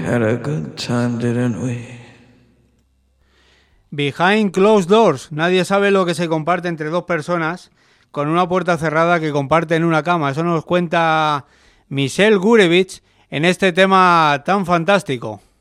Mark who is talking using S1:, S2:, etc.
S1: had a good time, didn't we?
S2: Behind Closed Doors. Nadie sabe lo que se comparte entre dos personas con una puerta cerrada que comparten una cama. Eso nos cuenta Michelle Gurevich en este tema tan fantástico.